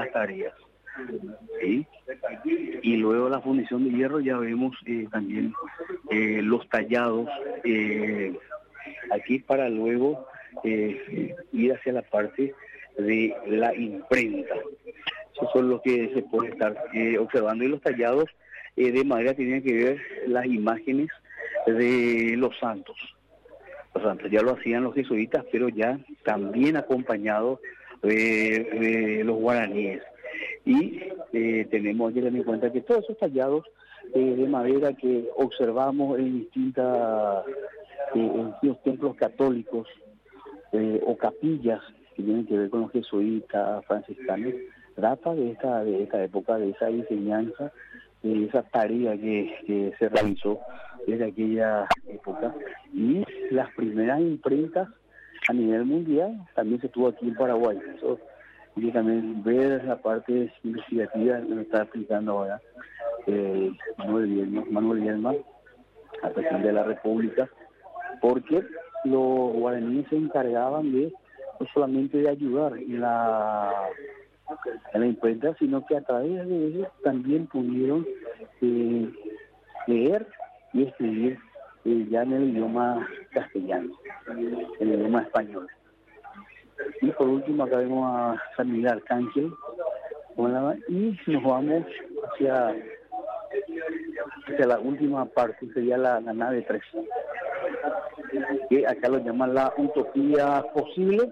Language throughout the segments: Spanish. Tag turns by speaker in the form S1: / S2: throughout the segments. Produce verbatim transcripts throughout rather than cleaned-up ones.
S1: las tareas. ¿Sí? Y luego la fundición de hierro ya vemos eh, también eh, los tallados eh, aquí para luego eh, ir hacia la parte de la imprenta. Eso son los que se puede estar eh, observando. Y los tallados eh, de madera tienen que ver las imágenes de los santos. Los santos ya lo hacían los jesuitas, pero ya también acompañados de, de los guaraníes. Y eh, tenemos que tener en cuenta que todos esos tallados eh, de madera que observamos en distintas eh, en los templos católicos eh, o capillas que tienen que ver con los jesuitas franciscanos, data de esta de esta época, de esa enseñanza, de esa tarea que, que se realizó desde aquella época. Y las primeras imprentas a nivel mundial también se tuvo aquí en Paraguay. Eso, y también ver la parte investigativa que nos está explicando ahora eh, Manuel Bielma, Manuel Bielma, al presidente de la República, porque los guaraníes se encargaban de no solamente de ayudar en la, en la imprenta, sino que a través de ellos también pudieron eh, leer y escribir eh, ya en el idioma castellano, en el idioma español. Y por último acá vemos a San Miguel Arcángel y nos vamos hacia, hacia la última parte, sería la, la nave tres, que acá lo llaman la utopía posible,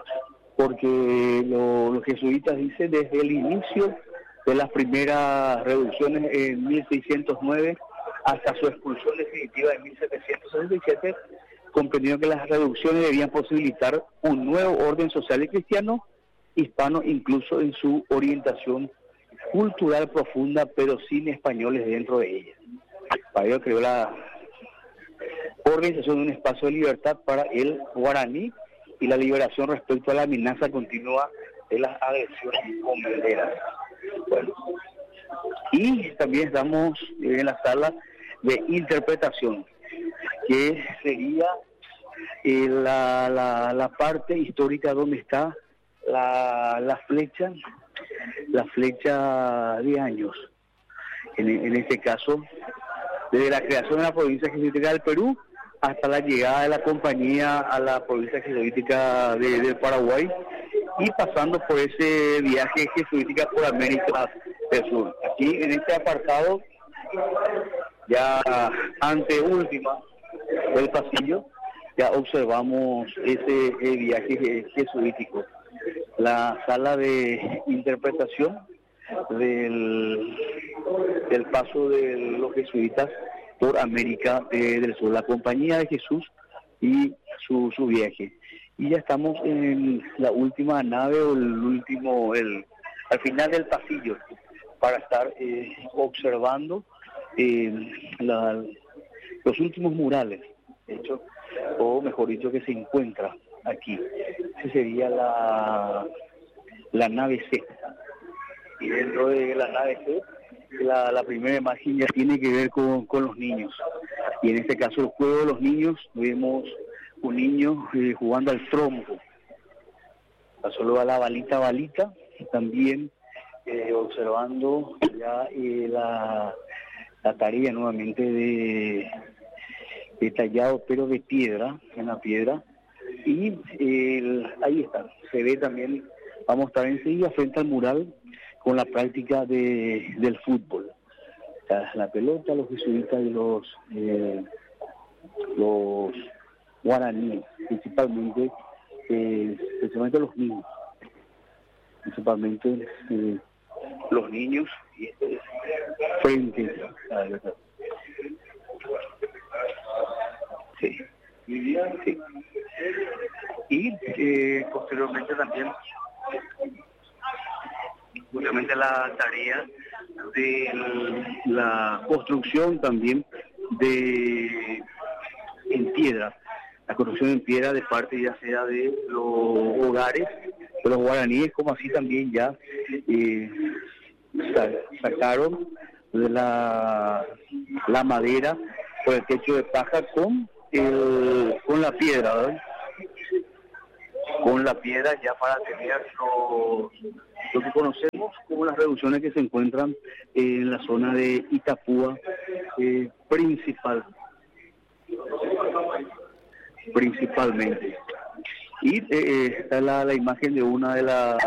S1: porque lo, los jesuitas dicen desde el inicio de las primeras reducciones en mil seiscientos nueve hasta su expulsión definitiva en mil setecientos sesenta y siete, comprendió que las reducciones debían posibilitar un nuevo orden social y cristiano hispano, incluso en su orientación cultural profunda, pero sin españoles dentro de ella. Para ello creó la organización de un espacio de libertad para el guaraní y la liberación respecto a la amenaza continua de las agresiones comerderas. Bueno, y también estamos en la sala de interpretación, que sería eh, la, la, la parte histórica donde está la, la flecha, la flecha de años. En, en este caso, desde la creación de la provincia jesuítica del Perú hasta la llegada de la compañía a la provincia jesuítica de, de Paraguay y pasando por ese viaje jesuítica por América del Sur. Aquí en este apartado, ya anteúltima del pasillo, ya observamos ese eh, viaje jesuítico. La sala de interpretación del, del paso de los jesuitas por América eh, del Sur, la Compañía de Jesús y su, su viaje. Y ya estamos en la última nave o el último, el al final del pasillo, para estar eh, observando eh, la, los últimos murales, de hecho, o mejor dicho, que se encuentra aquí. Esa sería la, la nave C. Y dentro de la nave C, la, la primera imagen ya tiene que ver con, con los niños. Y en este caso, el juego de los niños, vemos un niño eh, jugando al trompo. Solo a la balita, balita, y también eh, observando ya eh, la, la tarea nuevamente de, de tallado, pero de piedra, en la piedra. Y eh, ahí está, se ve también, vamos a estar enseguida frente al mural con la práctica de, del fútbol. La, la pelota, los jesuitas y los, eh, los guaraníes, principalmente, eh, principalmente los niños, principalmente eh, los niños frente a la sí. Sí. Y eh, posteriormente también justamente la tarea de la construcción también de en piedra, la construcción en piedra de parte ya sea de los hogares de los guaraníes, como así también ya eh, sacaron de la, la madera por el techo de paja con el, con la piedra, ¿verdad? Con la piedra ya para tener lo, lo que conocemos como, como las reducciones que se encuentran en la zona de Itapúa, eh, principal, principalmente. Y eh, está la, la imagen de una de las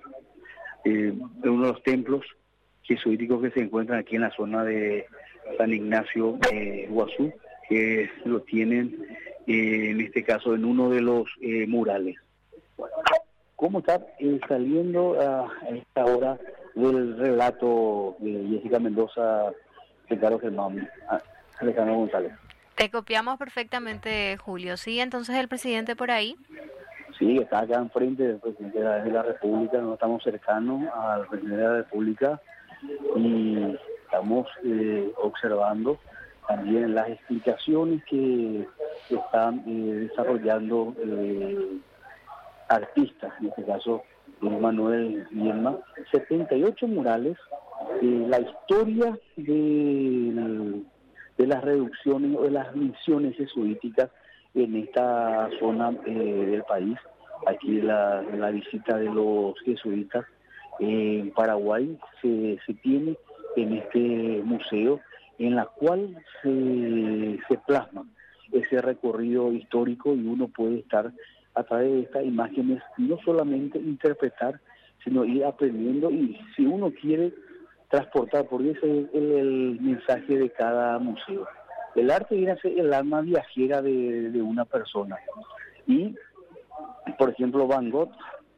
S1: eh, de uno de los templos jesuíticos que se encuentran aquí en la zona de San Ignacio de Iguazú, que lo tienen eh, en este caso en uno de los eh, murales. ¿Cómo está eh, saliendo a esta hora del relato de Jessica Mendoza, Ricardo Germán, Alejandro González?
S2: Te copiamos perfectamente, Julio. ¿Sí? Entonces el presidente por ahí.
S1: Sí, está acá enfrente del presidente de la República, no estamos cercanos al presidente de la República y estamos eh, observando también las explicaciones que están eh, desarrollando eh, artistas, en este caso Manuel Viedma, setenta y ocho murales, eh, la historia de, de las reducciones o de las misiones jesuíticas en esta zona eh, del país. Aquí la, la visita de los jesuitas eh, en Paraguay se, se tiene en este museo, en la cual se, se plasma ese recorrido histórico y uno puede estar a través de estas imágenes no solamente interpretar, sino ir aprendiendo y si uno quiere transportar, porque ese es el, el mensaje de cada museo. El arte viene a ser el alma viajera de, de una persona. Y, por ejemplo, Van Gogh,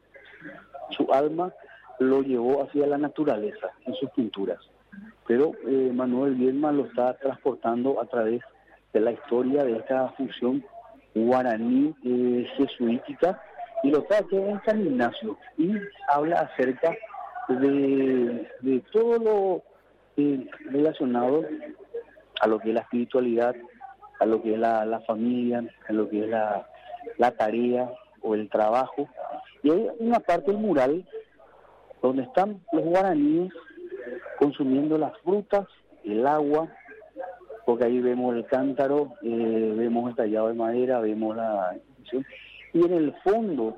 S1: su alma lo llevó hacia la naturaleza en sus pinturas. Pero eh, Manuel Viedma lo está transportando a través de la historia de esta fusión guaraní eh, jesuítica y lo trae en San Ignacio y habla acerca de, de todo lo eh, relacionado a lo que es la espiritualidad, a lo que es la, la familia, a lo que es la, la tarea o el trabajo. Y hay una parte del mural donde están los guaraníes consumiendo las frutas, el agua, porque ahí vemos el cántaro, eh, vemos el tallado de madera, vemos la... Y en el fondo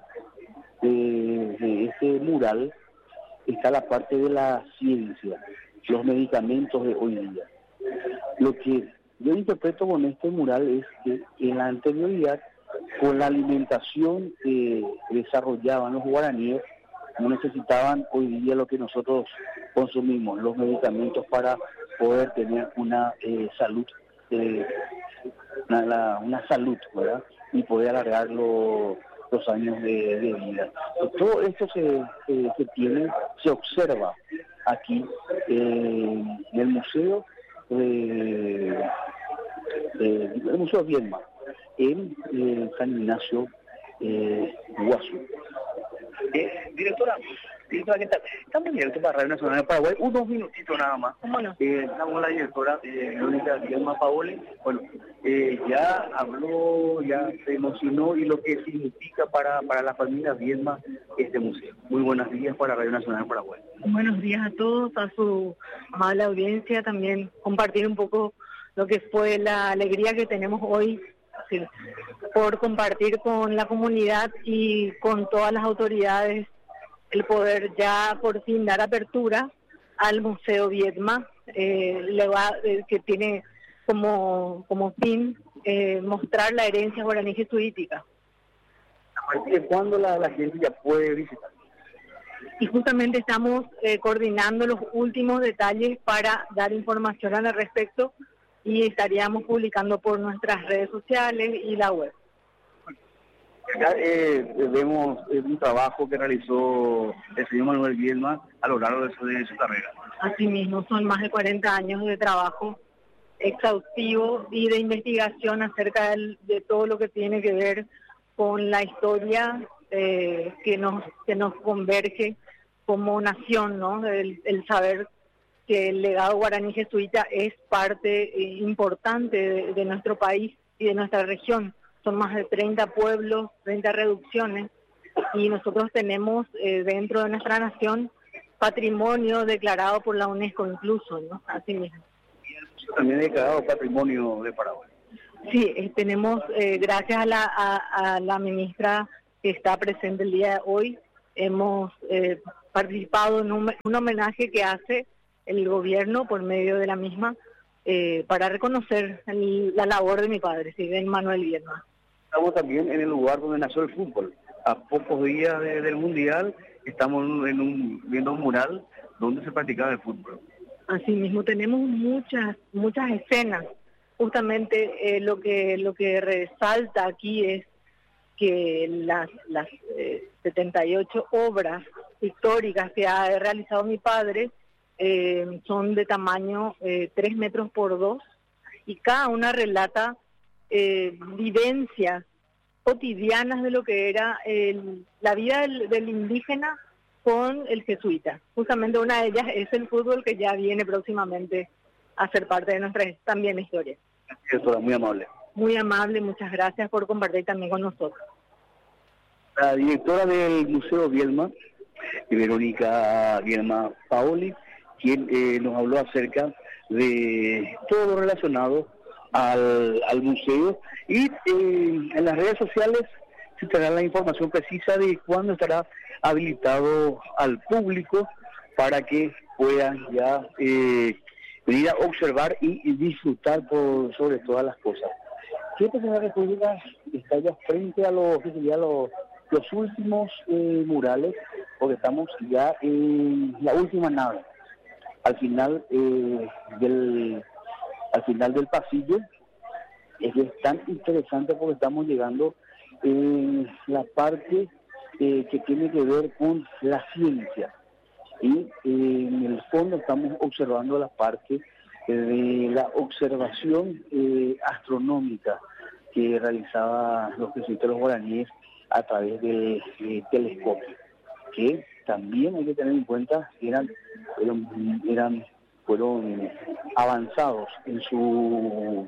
S1: de, de ese mural está la parte de la ciencia, los medicamentos de hoy día. Lo que yo interpreto con este mural es que en la anterioridad, con la alimentación que desarrollaban los guaraníes, no necesitaban hoy día lo que nosotros consumimos, los medicamentos para poder tener una eh, salud, eh, una, la, una salud, ¿verdad? Y poder alargar lo, los años de, de vida. Pues todo esto se, se, se tiene, se observa aquí eh, en el museo, eh, eh, el Museo Viedma, en eh, San Ignacio eh, Iguazú. Eh, directora, directora, ¿qué tal? Estamos en directo para Radio Nacional de Paraguay, unos minutitos nada más.
S2: Bueno.
S1: Eh, estamos con la directora eh, Verónica Viedma Paoli. Bueno, eh, ya habló, ya se emocionó y lo que significa para, para la familia Viedma este museo. Muy buenos días para Radio Nacional de Paraguay.
S3: Buenos días a todos, a su amable audiencia, también compartir un poco lo que fue la alegría que tenemos hoy, sí, por compartir con la comunidad y con todas las autoridades el poder ya por fin dar apertura al Museo Viedma, eh, le va, eh, que tiene como, como fin eh, mostrar la herencia guaraní jesuítica.
S1: ¿A partir de cuándo la, la gente ya puede visitar?
S3: Y justamente estamos eh, coordinando los últimos detalles para dar información al respecto y estaríamos publicando por nuestras redes sociales y la web.
S1: Acá eh, vemos eh, un trabajo que realizó el señor Manuel Viedma a lo largo de su, de su carrera.
S3: Asimismo, son más de cuarenta años de trabajo exhaustivo y de investigación acerca del, de todo lo que tiene que ver con la historia eh, que nos que nos converge como nación, ¿no? El, el saber que el legado guaraní jesuita es parte eh, importante de, de nuestro país y de nuestra región. Son más de treinta pueblos, treinta reducciones, y nosotros tenemos eh, dentro de nuestra nación patrimonio declarado por la UNESCO incluso, ¿no? Así mismo.
S1: Y el museo también es declarado patrimonio de Paraguay.
S3: Sí, eh, tenemos, eh, gracias a la, a, a la ministra que está presente el día de hoy, hemos eh, participado en un, un homenaje que hace el gobierno por medio de la misma eh, para reconocer el, la labor de mi padre, ¿sí? De Manuel Viedma.
S1: Estamos también en el lugar donde nació el fútbol. A pocos días de, del Mundial estamos en un, viendo un mural donde se practicaba el fútbol.
S3: Asimismo, tenemos muchas muchas escenas. Justamente eh, lo que lo que resalta aquí es que las, las eh, setenta y ocho obras históricas que ha realizado mi padre eh, son de tamaño eh, tres metros por dos, y cada una relata eh, vivencias cotidianas de lo que era el, la vida del, del indígena con el jesuita. Justamente una de ellas es el fútbol, que ya viene próximamente a ser parte de nuestra también historia.
S1: Doctora, muy amable.
S3: Muy amable, muchas gracias por compartir también con nosotros.
S1: La directora del Museo Viedma, Verónica Viedma Paoli, quien eh, nos habló acerca de todo lo relacionado al, al museo, y eh, en las redes sociales se tendrá la información precisa de cuándo estará habilitado al público para que puedan ya eh, venir a observar y, y disfrutar por sobre todas las cosas. ¿Qué pasa en la República? Está ya frente a los, que sería los, los últimos eh, murales, porque estamos ya en la última nave, al final eh, del al final del pasillo. Es que es tan interesante porque estamos llegando en la parte eh, que tiene que ver con la ciencia, y eh, en el fondo estamos observando la parte eh, de la observación eh, astronómica que realizaban los jesuitas los guaraníes a través del eh, telescopio, que también hay que tener en cuenta que eran, eran, eran fueron avanzados en su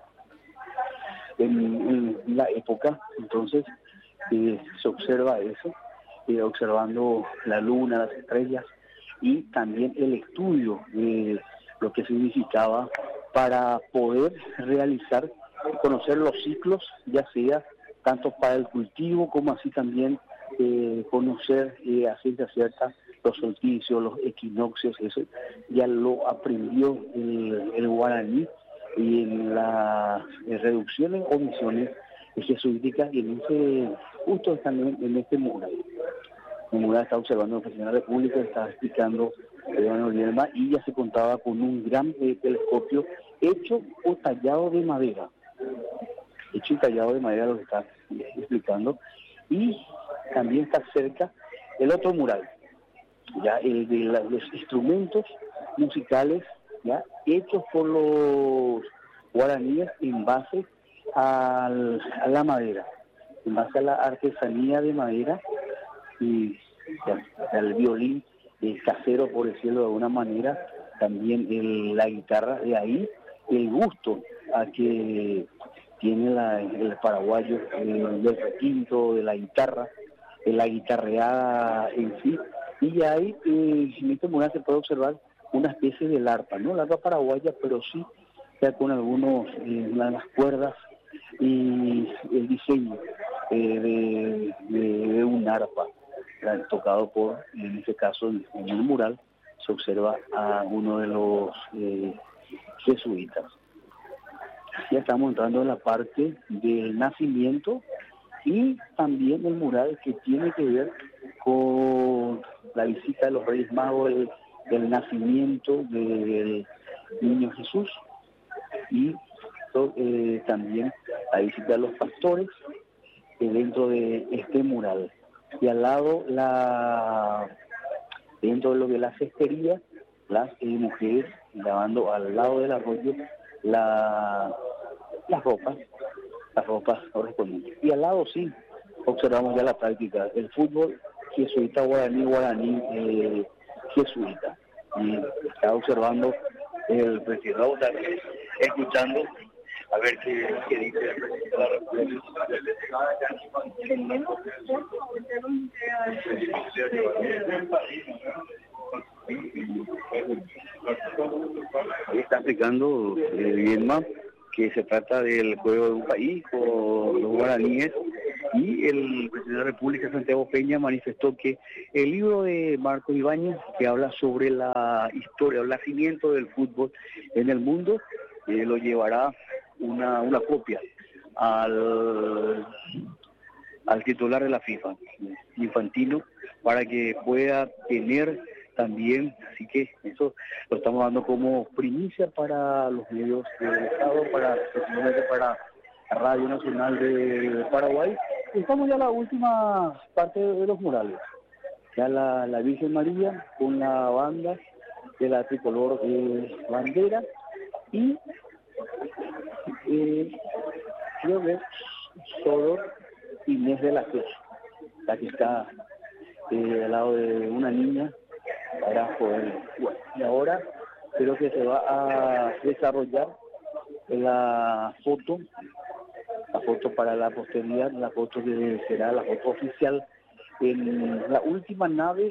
S1: en, en la época. Entonces eh, se observa eso, eh, observando la luna, las estrellas, y también el estudio de lo que significaba para poder realizar, conocer los ciclos, ya sea tanto para el cultivo como así también eh, conocer eh, a ciencia cierta los solsticios, los equinoccios. Eso ya lo aprendió el, el guaraní, y en las reducciones o misiones jesuíticas, y en ese, justo también en este mural. El mural está observando el presidente de la República, está explicando Manuel Viedma, y ya se contaba con un gran eh, telescopio hecho o tallado de madera. Hecho y tallado de madera, lo que está explicando. Y también está cerca el otro mural, ya el de la, los instrumentos musicales, ya hechos por los guaraníes en base al, a la madera, en base a la artesanía de madera, y ya, el violín el casero, por decirlo de alguna manera, también el, la guitarra. De ahí el gusto a que tiene la, el paraguayo el, del requinto, de la guitarra, de la guitarreada en sí. Y ahí eh, en este mural se puede observar una especie de arpa, no la arpa paraguaya, pero sí ya con algunos eh, las cuerdas y el diseño eh, de, de, de un arpa, tocado por, en este caso en, en el mural se observa a uno de los eh, jesuitas. Ya estamos entrando en la parte del nacimiento, y también el mural que tiene que ver con la visita de los Reyes Magos, el, del nacimiento del niño Jesús, y eh, también la visita de los pastores eh, dentro de este mural. Y al lado, la dentro de lo de la cestería, las eh, mujeres lavando al lado del arroyo la, las ropas, las ropas correspondientes. Y al lado sí, observamos ya la práctica, el fútbol jesuita guaraní, guaraní eh, jesuita. Y está observando el presidente, vamos a ver, escuchando a ver qué, qué dice el presidente de la República. Está explicando eh, Viedma que se trata del juego de un país con los guaraníes, Y el presidente de la República, Santiago Peña, manifestó que el libro de Marco Ibáñez, que habla sobre la historia, el nacimiento del fútbol en el mundo, eh, lo llevará una, una copia al, al titular de la FIFA, Infantino, para que pueda tener también, así que eso lo estamos dando como primicia para los medios del Estado, para, para Radio Nacional de Paraguay. Estamos ya en la última parte de los murales, ya la, la Virgen María con la banda de la tricolor eh, bandera y eh, creo que solo Inés de la Cruz, la que está eh, al lado de una niña para poder, bueno, y ahora creo que se va a desarrollar la foto, la foto para la posteridad, la foto que será la foto oficial en la última nave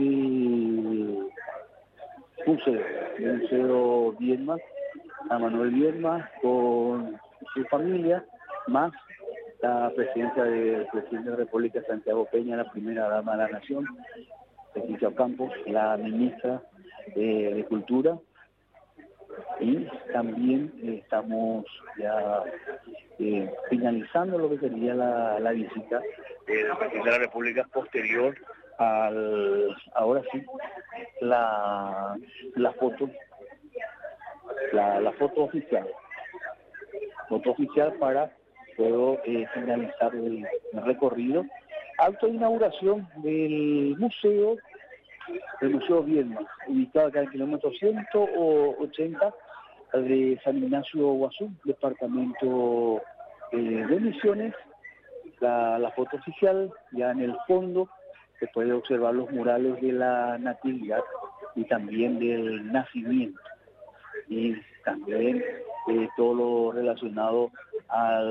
S1: de museo, el Museo Viedma, a Manuel Viedma con su familia, más la presencia del presidente de la República, Santiago Peña, la primera dama de la Nación, Leticia Campos, la ministra eh, de Cultura, y también eh, estamos ya eh, finalizando lo que sería la, la visita del presidente de la República posterior al, ahora sí, la, la foto, la, la foto oficial, foto oficial para luego eh, finalizar el, el recorrido. Acto de inauguración del museo, el Museo Viedma, ubicado acá en el kilómetro ciento ochenta de San Ignacio Guazú, departamento eh, de Misiones. La, la foto oficial, ya en el fondo se puede observar los murales de la Natividad y también del Nacimiento, y también eh, todo lo relacionado a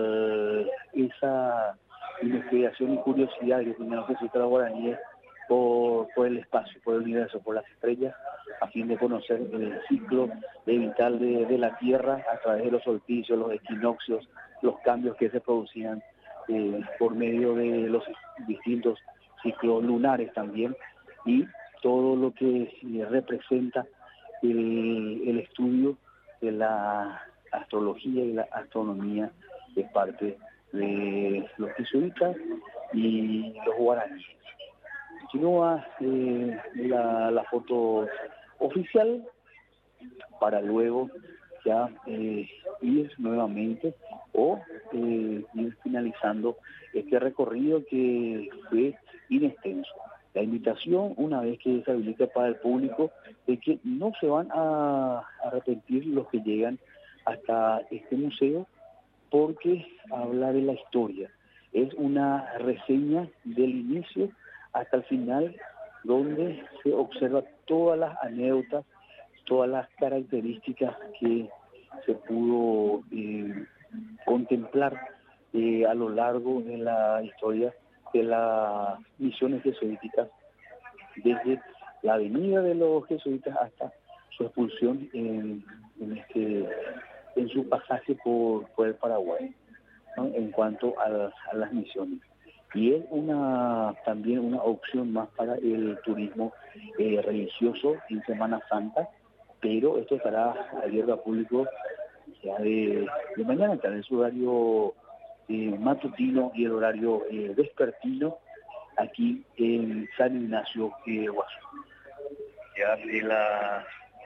S1: esa investigación y curiosidad que tienen los jesuitas guaraníes por, por el espacio, por el universo, por las estrellas, a fin de conocer el ciclo de vital de, de la Tierra a través de los solsticios, los equinoccios, los cambios que se producían eh, por medio de los distintos ciclos lunares también, y todo lo que eh, representa el, el estudio de la astrología y la astronomía de parte de los jesuitas y los guaraníes. Continúa eh, la, la foto oficial para luego ya eh, ir nuevamente o eh, ir finalizando este recorrido que fue inextenso. La invitación, una vez que se habilite para el público, es que no se van a arrepentir los que llegan hasta este museo, porque habla de la historia. Es una reseña del inicio hasta el final, donde se observa todas las anécdotas, todas las características que se pudo eh, contemplar eh, a lo largo de la historia de las misiones jesuíticas, desde la venida de los jesuitas hasta su expulsión en, en, este, en su pasaje por, por el Paraguay, ¿no? En cuanto a, a las misiones. Y es una también una opción más para el turismo eh, religioso en Semana Santa, pero esto estará abierto al público ya de, de mañana, en su horario eh, matutino y el horario eh, vespertino, aquí en San Ignacio eh, Guazú. Ya de la,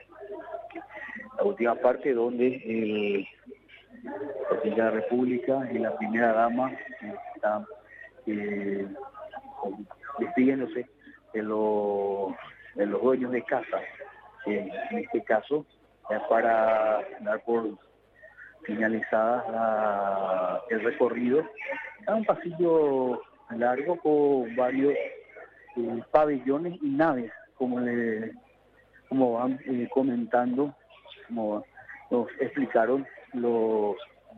S1: la última parte donde el presidente de la República y la primera dama eh, están eh, despidiéndose de los, de los dueños de casa, eh, en este caso, ya para dar por finalizada la, el recorrido. Es un pasillo largo con varios eh, pabellones y naves, como le como van eh, comentando, como nos explicaron los,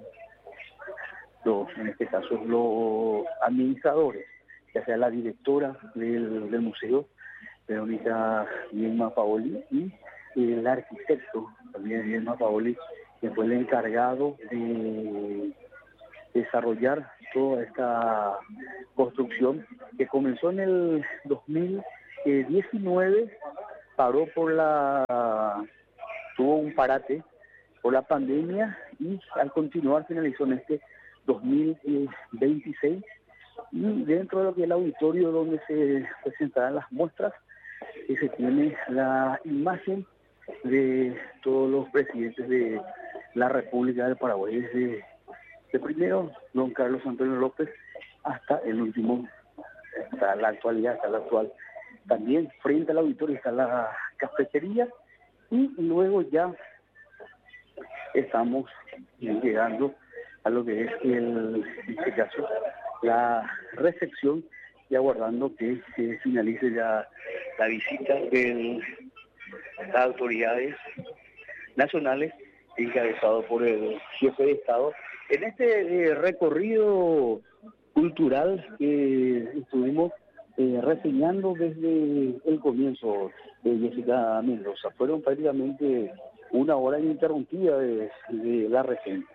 S1: los, en este caso, los administradores, ya sea la directora del, del museo, Verónica Viedma Paoli, y el arquitecto también Viedma Paoli, que fue el encargado de desarrollar toda esta construcción que comenzó en el dos mil diecinueve, paró por la, tuvo un parate por la pandemia y al continuar finalizó en este dos mil veintiséis, y dentro de lo que es el auditorio donde se presentarán las muestras, que se tiene la imagen de todos los presidentes de la República del Paraguay, desde el primero, don Carlos Antonio López, hasta el último, hasta la actualidad, hasta la actual. También frente al auditorio está la cafetería, y luego ya estamos llegando a lo que es el, en este caso, la recepción, y aguardando que se finalice ya la visita de las autoridades nacionales encabezado por el jefe de Estado en este eh, recorrido cultural que estuvimos eh, reseñando desde el comienzo de Jessica Mendoza. Fueron prácticamente una hora ininterrumpida de, de la reseña.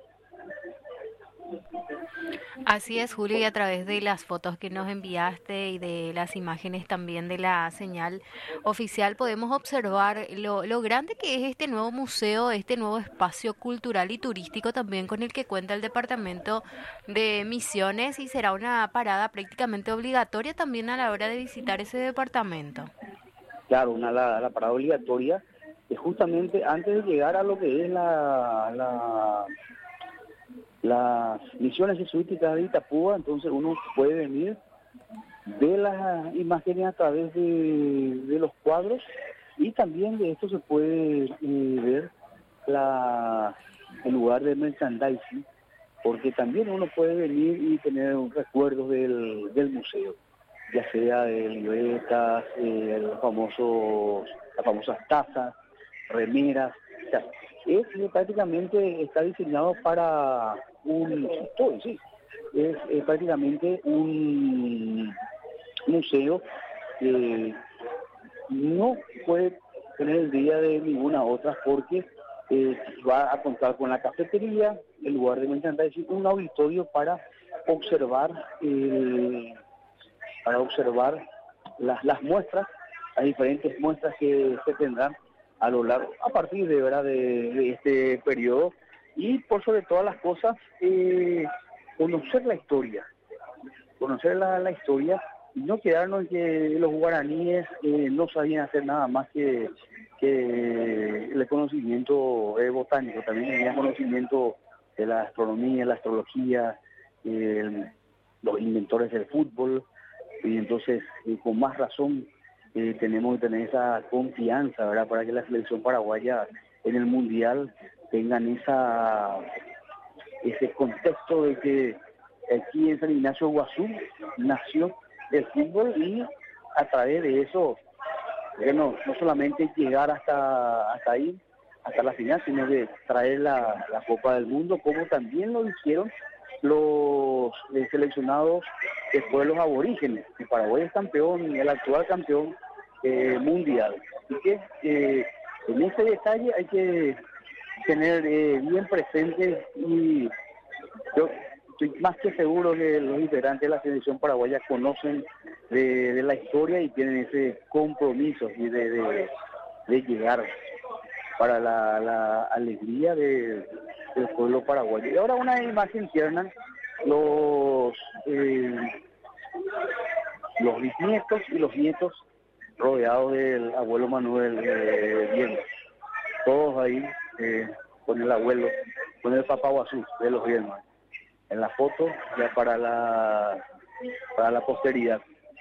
S2: Así es, Julio, y a través de las fotos que nos enviaste y de las imágenes también de la señal oficial podemos observar lo, lo grande que es este nuevo museo, este nuevo espacio cultural y turístico también con el que cuenta el departamento de Misiones, y será una parada prácticamente obligatoria también a la hora de visitar ese departamento.
S1: Claro, una la, la parada obligatoria, que justamente antes de llegar a lo que es la... la las misiones jesuíticas de Itapúa, entonces uno puede venir, ver las imágenes a través de, de los cuadros, y también de esto se puede eh, ver la, el lugar de merchandising, porque también uno puede venir y tener recuerdos del, del museo, ya sea de libretas, eh, los famosos, las famosas tazas, remeras. O sea, es prácticamente está diseñado para un todo, sí, es, es prácticamente un museo que no puede tener el día de ninguna otra, porque eh, va a contar con la cafetería, el lugar de merchandising, un auditorio para observar eh, para observar las, las muestras, las diferentes muestras que se tendrán a lo largo, a partir de verdad de, de este periodo, y por sobre todas las cosas, eh, conocer la historia, conocer la, la historia, y no quedarnos en que los guaraníes eh, no sabían hacer nada más que, que el conocimiento eh, botánico, también tenían conocimiento de la astronomía, la astrología, eh, los inventores del fútbol, y entonces eh, con más razón eh, tenemos que tener esa confianza, ¿verdad?, para que la selección paraguaya en el Mundial tengan esa ese contexto de que aquí en San Ignacio Guazú nació el fútbol, y a través de eso, bueno, no solamente llegar hasta hasta ahí, hasta la final, sino de traer la, la Copa del Mundo, como también lo hicieron los eh, seleccionados de pueblos aborígenes. El Paraguay es campeón, el actual campeón eh, mundial. Así que eh, en ese detalle hay que tener eh, bien presente, y yo estoy más que seguro que los integrantes de la selección paraguaya conocen de, de la historia y tienen ese compromiso y de, de, de llegar para la, la alegría de, del pueblo paraguayo. Y ahora una imagen tierna, los eh, los bisnietos y los nietos rodeados del abuelo Manuel eh, Bien, todos ahí eh, con el abuelo, con el papá Guazú de los Bielman, en la foto ya para la para la posteridad.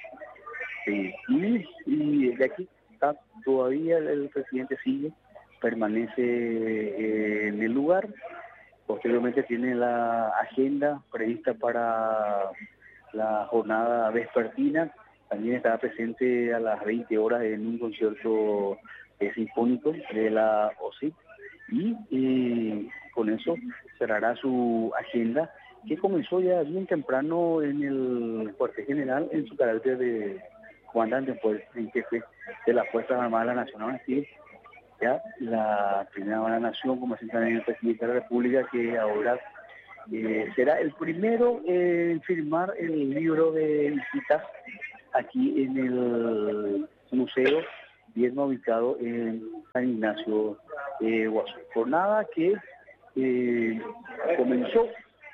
S1: Sí. Y, y de aquí está todavía el, el presidente sigue, permanece eh, en el lugar. Posteriormente tiene la agenda prevista para la jornada vespertina. También estará presente a las veinte horas en un concierto eh, sinfónico de la O S I P, y eh, con eso cerrará su agenda, que comenzó ya bien temprano en el cuartel general en su carácter de comandante, pues, en jefe de las Fuerzas Armadas de la Nación. Así ya la primera de la Nación, como así también el presidente de la República, que ahora Eh, será el primero en firmar el libro de visitas aquí en el museo, bien ubicado en San Ignacio eh, Guazú. Jornada que eh, comenzó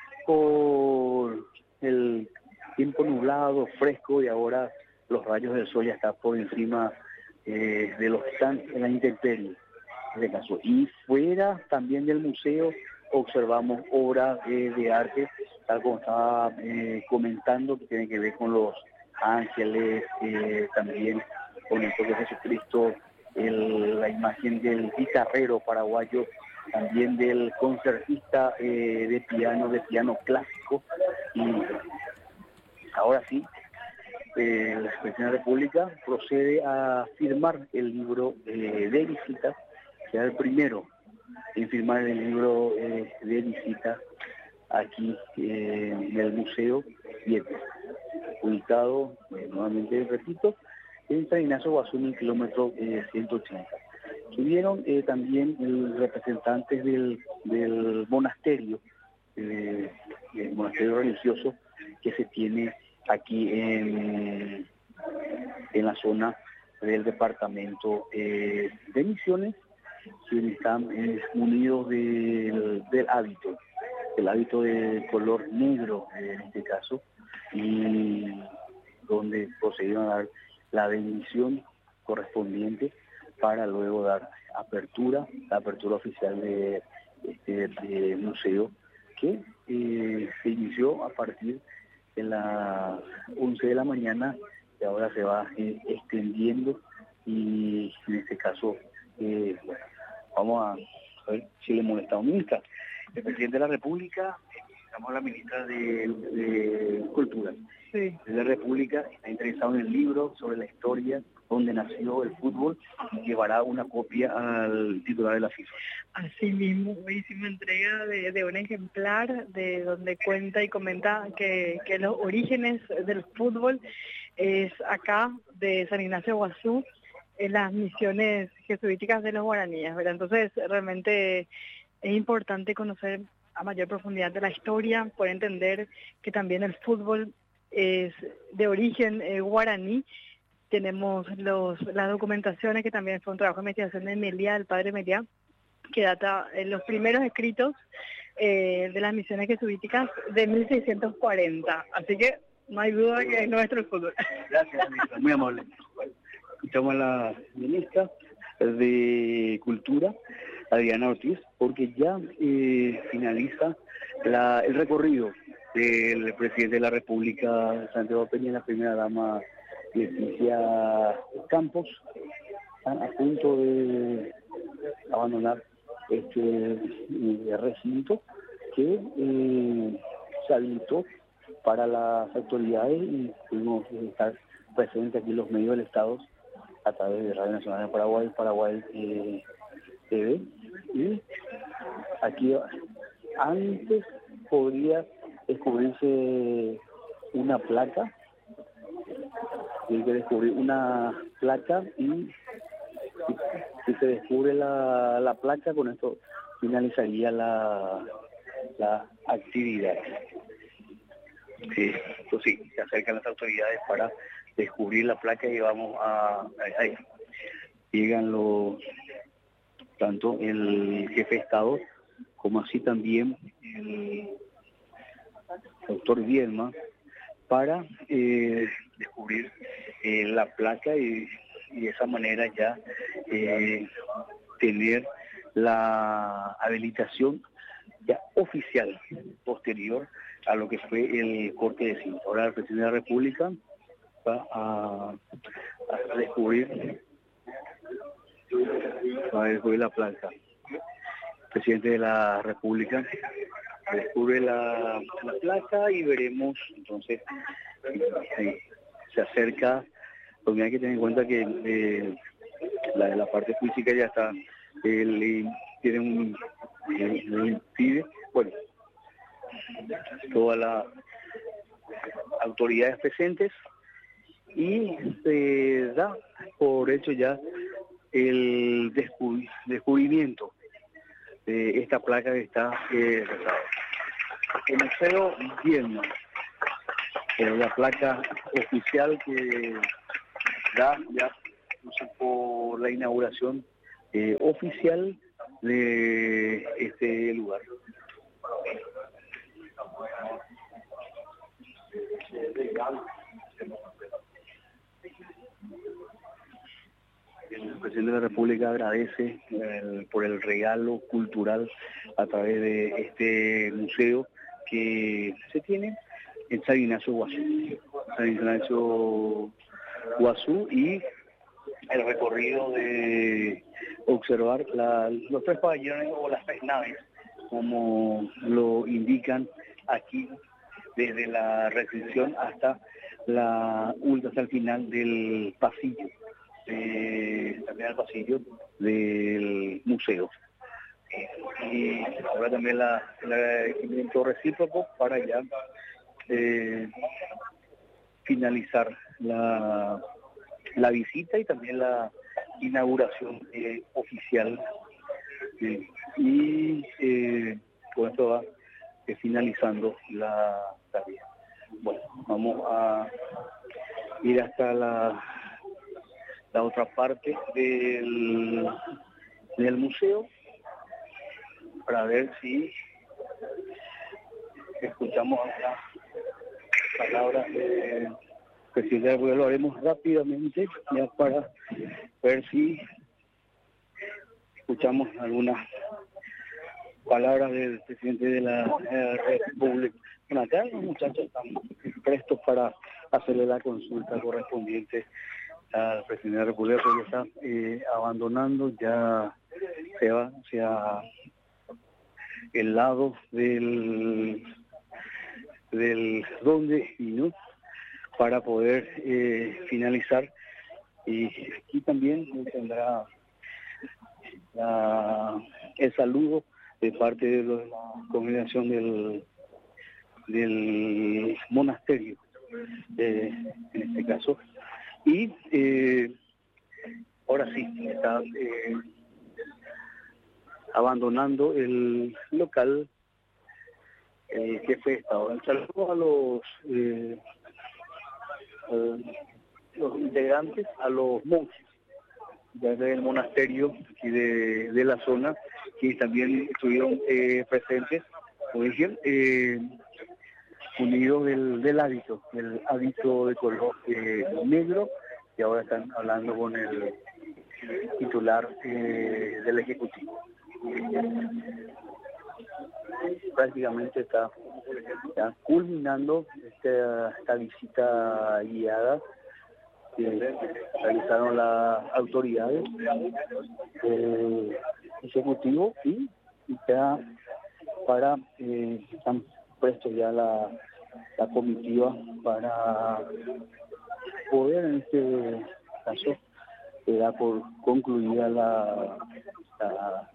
S1: por el tiempo nublado, fresco, y ahora los rayos del sol ya están por encima eh, de los que están en la intemperie, en este caso. Y fuera también del museo observamos obras eh, de arte, tal como estaba eh, comentando, que tienen que ver con los ángeles, eh, también con el toque de Jesucristo, el, la imagen del guitarrero paraguayo, también del concertista eh, de piano, de piano clásico. Y ahora sí, eh, la Presidencia de la República procede a firmar el libro eh, de visitas, que era el primero en firmar el libro eh, de visitas aquí eh, en el Museo siete, ubicado, eh, nuevamente repito, en San Ignacio Guazú, en el kilómetro eh, ciento ochenta. Tuvieron eh, también el, representantes del, del monasterio, eh, el monasterio religioso que se tiene aquí en, en la zona del departamento eh, de Misiones, quienes están eh, unidos del, del hábito, el hábito de color negro en este caso, y donde procedieron a dar la bendición correspondiente para luego dar apertura, la apertura oficial de este de museo, que eh, se inició a partir de las once de la mañana y ahora se va eh, extendiendo, y en este caso, eh, bueno, vamos a, a ver si le molesta a un ministra. El presidente de la República, estamos a la ministra de, de Cultura, sí, de la República, está interesado en el libro sobre la historia donde nació el fútbol, y llevará una copia al titular de la FIFA.
S3: Así mismo, hicimos entrega de, de un ejemplar de donde cuenta y comenta que, que los orígenes del fútbol es acá, de San Ignacio Guazú, en las misiones jesuíticas de los guaraníes, ¿verdad? Entonces, realmente es importante conocer a mayor profundidad de la historia, por entender que también el fútbol es de origen eh, guaraní. Tenemos los, las documentaciones, que también fue un trabajo de investigación de Meliá, el padre Meliá, que data en los primeros escritos eh, de las misiones jesuíticas de mil seiscientos cuarenta. Así que no hay duda que es nuestro fútbol.
S1: Gracias, ministra, muy amable. Bueno, escuchamos a la ministra de Cultura, Adriana Ortiz, porque ya eh, finaliza la, el recorrido del presidente de la República, Santiago Peña, y la primera dama Leticia Campos. Están a punto de abandonar este eh, recinto que eh, se habilitó para las autoridades, y pudimos estar presentes aquí en los medios del Estado a través de Radio Nacional de Paraguay, Paraguay eh, T V. Y aquí antes podría descubrirse una placa, tiene que descubrir una placa, y si se descubre la, la placa, con esto finalizaría la, la actividad. Sí, pues sí, se acercan las autoridades para descubrir la placa, y vamos a... ahí llegan los... tanto el jefe de Estado como así también el doctor Viedma, para eh, descubrir eh, la placa, y, y de esa manera ya eh, tener la habilitación ya oficial posterior a lo que fue el corte de cinta. Ahora el presidente de la República va a, a descubrir va a descubrir la placa. El presidente de la República descubre la, la placa, y veremos entonces si se acerca, porque hay que tener en cuenta que eh, la, la parte física ya está, él tiene un le, le impide, bueno, todas las autoridades presentes, y se da por hecho ya el descubrimiento de esta placa que está eh, retrasada. el museo bien, pero la placa oficial que da ya no sé, por la inauguración eh, oficial de este lugar. El presidente de la República agradece el, por el regalo cultural a través de este museo que se tiene en San Ignacio Guazú. San Ignacio Guazú y el recorrido de observar la, los tres pabellones o las tres naves, como lo indican aquí, desde la recepción hasta la hasta el final del pasillo, eh, también al pasillo del museo. Y ahora también la, el requerimiento recíproco para ya eh, finalizar la, la visita y también la inauguración eh, oficial. Eh, y eh, con esto va eh, finalizando la tarea. Bueno, vamos a ir hasta la, la otra parte del, del museo para ver si escuchamos algunas palabras del presidente. Lo haremos rápidamente ya para ver si escuchamos algunas palabras del presidente de la eh, República. Bueno, acá los muchachos están prestos para hacerle la consulta correspondiente al presidente de la República, porque está eh, abandonando, ya se va hacia el lado del, del donde vino para poder eh, finalizar. Y aquí también tendrá la, el saludo de parte de la congregación del, del monasterio, eh, en este caso. Y eh, ahora sí, está eh, abandonando el local el jefe de Estado. El saludo a los, eh, a los integrantes, a los monjes del monasterio y de, de la zona, que también estuvieron eh, presentes, como dije, eh, unidos del, del hábito, el hábito de color eh, negro, y ahora están hablando con el titular eh, del Ejecutivo. Prácticamente está ya culminando esta, esta visita guiada que realizaron las autoridades del Ejecutivo y, y ya para eh, están puestos ya la, la comitiva para poder en este caso quedar por concluida la, la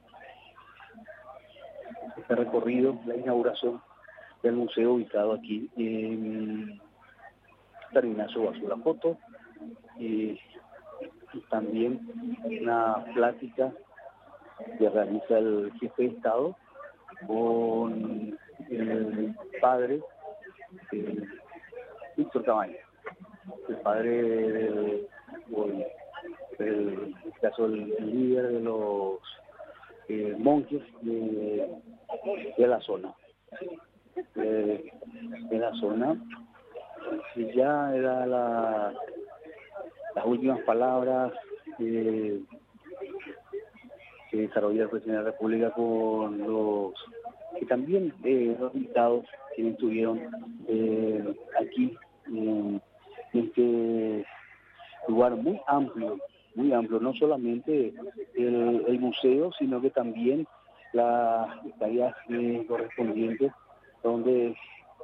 S1: este recorrido, la inauguración del museo ubicado aquí en San Ignacio Guazú. La foto y, y también una plática que realiza el jefe de Estado con el padre eh, Víctor Cabañas, el padre del, del, del en este caso el líder de los eh, monjes de, de la zona de, de la zona y ya era la las últimas palabras eh, que desarrolla el presidente de la República con los que también eh, los invitados que estuvieron eh, aquí en este lugar muy amplio, muy amplio, no solamente el, el museo, sino que también las tareas eh, correspondientes, donde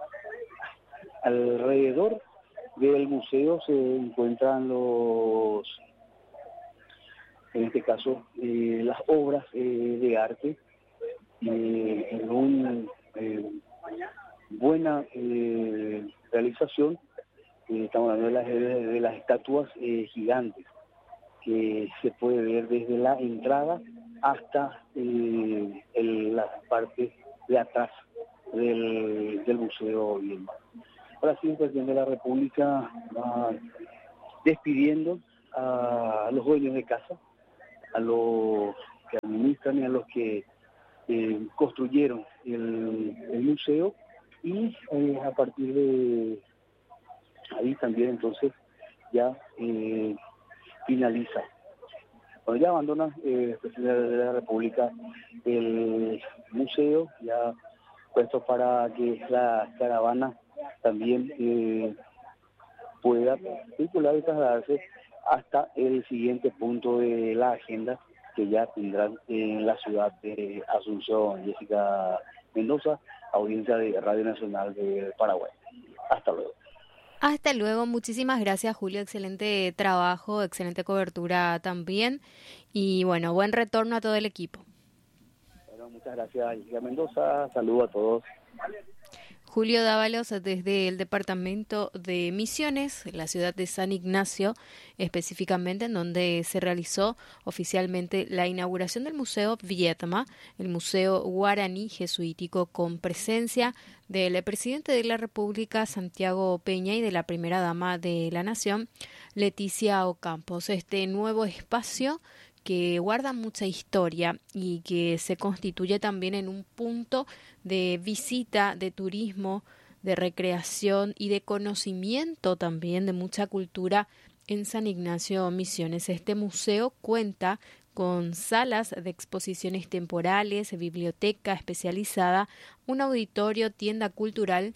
S1: alrededor del museo se encuentran los, en este caso, eh, las obras eh, de arte eh, en una eh, buena eh, realización. Eh, estamos hablando de las, de las estatuas eh, gigantes que se puede ver desde la entrada hasta eh, el, la parte de atrás del, del Museo Viedma. Ahora sí, el presidente de la República va despidiendo a los dueños de casa, a los que administran y a los que eh, construyeron el, el museo, y eh, a partir de ahí también entonces ya eh, finaliza. Cuando ya abandona eh, el presidente de la República el museo, ya puesto para que la caravana también eh, pueda circular y trasladarse hasta el siguiente punto de la agenda que ya tendrán en la ciudad de Asunción. Jessica Mendoza, audiencia de Radio Nacional de Paraguay. Hasta luego.
S2: Hasta luego, muchísimas gracias, Julio, excelente trabajo, excelente cobertura también, y bueno, buen retorno a todo el equipo.
S1: Bueno, muchas gracias, Jessica Mendoza, saludos a todos.
S2: Julio Dávalos desde el departamento de Misiones, la ciudad de San Ignacio, específicamente en donde se realizó oficialmente la inauguración del Museo Viedma, el Museo Guaraní Jesuítico, con presencia del presidente de la República, Santiago Peña, y de la primera dama de la Nación, Leticia Ocampos. Este nuevo espacio que guarda mucha historia y que se constituye también en un punto de visita, de turismo, de recreación y de conocimiento también de mucha cultura en San Ignacio Misiones. Este museo cuenta con salas de exposiciones temporales, biblioteca especializada, un auditorio, tienda cultural,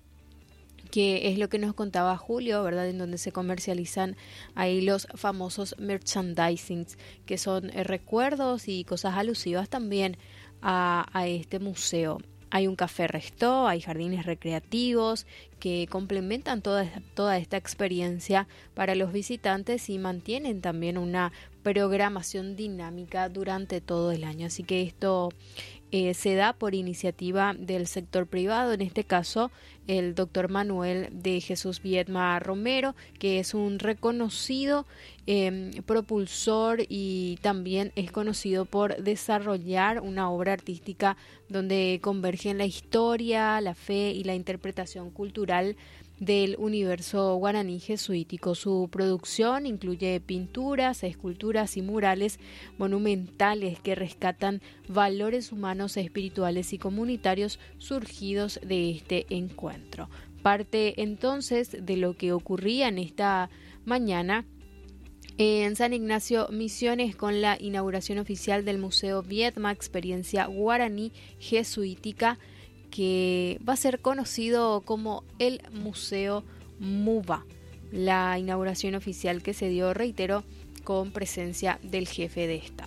S2: que es lo que nos contaba Julio, ¿verdad? En donde se comercializan ahí los famosos merchandisings, que son eh, recuerdos y cosas alusivas también a, a este museo. Hay un café resto, hay jardines recreativos que complementan toda, toda esta experiencia para los visitantes y mantienen también una programación dinámica durante todo el año. Así que esto eh, se da por iniciativa del sector privado, en este caso el doctor Manuel de Jesús Viedma Romero, que es un reconocido eh, propulsor y también es conocido por desarrollar una obra artística donde convergen la historia, la fe y la interpretación cultural del universo guaraní jesuítico. Su producción incluye pinturas, esculturas y murales monumentales que rescatan valores humanos, espirituales y comunitarios surgidos de este encuentro. Parte entonces de lo que ocurría en esta mañana en San Ignacio Misiones con la inauguración oficial del Museo Viedma, experiencia guaraní jesuítica, que va a ser conocido como el Museo MUVA. La inauguración oficial que se dio, reitero, con presencia del jefe de Estado.